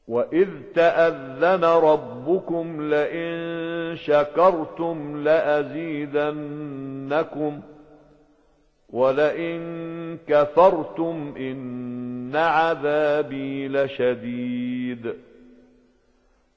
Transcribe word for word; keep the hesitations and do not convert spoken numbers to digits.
وَإِذْ تَأَذَّنَ رَبُّكُمْ لَئِن شَكَرْتُمْ لَأَزِيدَنَّكُمْ وَلَئِن كَفَرْتُمْ إِنَّ عَذَابِي لَشَدِيدٌ